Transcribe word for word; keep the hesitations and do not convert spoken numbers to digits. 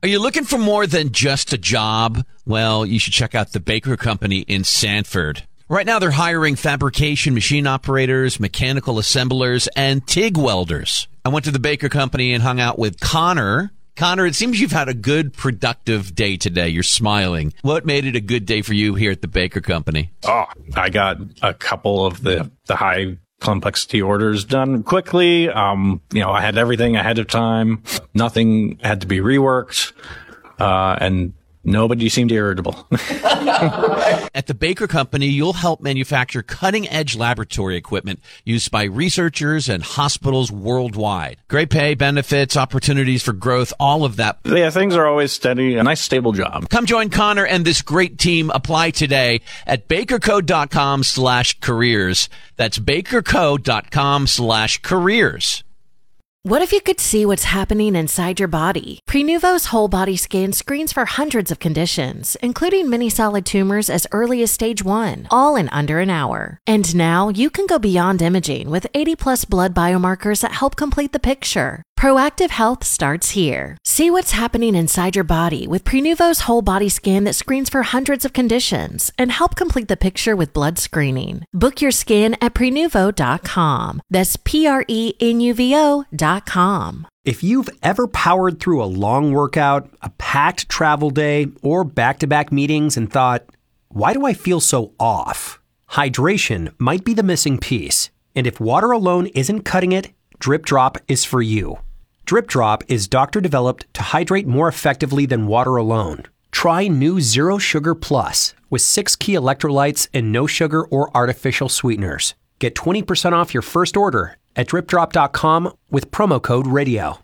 Are you looking for more than just a job? Well, you should check out the Baker Company in Sanford. Right now, they're hiring fabrication machine operators, mechanical assemblers, and TIG welders. I went to the Baker Company and hung out with Connor. Connor, it seems you've had a good, productive day today. You're smiling. What made it a good day for you here at the Baker Company? Oh, I got a couple of the, the high complexity orders done quickly. Um, you know, I had everything ahead of time. Nothing had to be reworked. Uh, and nobody seemed irritable. At the Baker Company, you'll help manufacture cutting-edge laboratory equipment used by researchers and hospitals worldwide. Great pay, benefits, opportunities for growth, all of that. Yeah, things are always steady. A nice, stable job. Come join Connor and this great team. Apply today at bakerco.com slash careers. That's bakerco.com slash careers. What if you could see what's happening inside your body? Prenuvo's whole body scan screens for hundreds of conditions, including many solid tumors as early as stage one, all in under an hour. And now you can go beyond imaging with eighty plus blood biomarkers that help complete the picture. Proactive health starts here. See what's happening inside your body with Prenuvo's whole body scan that screens for hundreds of conditions and help complete the picture with blood screening. Book your scan at prenuvo dot com. That's P R E N U V O dot com. If you've ever powered through a long workout, a packed travel day, or back-to-back meetings and thought, why do I feel so off? Hydration might be the missing piece. And if water alone isn't cutting it, Drip Drop is for you. Drip Drop is doctor-developed to hydrate more effectively than water alone. Try new Zero Sugar Plus with six key electrolytes and no sugar or artificial sweeteners. Get twenty percent off your first order at drip drop dot com with promo code radio.